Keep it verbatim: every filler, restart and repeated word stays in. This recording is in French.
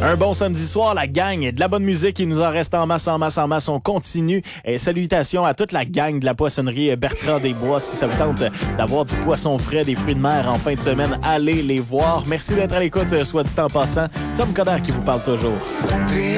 Un bon samedi soir, la gang, de la bonne musique, il nous en reste en masse, en masse, en masse, on continue. Et salutations à toute la gang de la poissonnerie Bertrand Desbois. Si ça vous tente d'avoir du poisson frais, des fruits de mer en fin de semaine, allez les voir. Merci d'être à l'écoute, soit dit en passant. Tom Coderre qui vous parle toujours.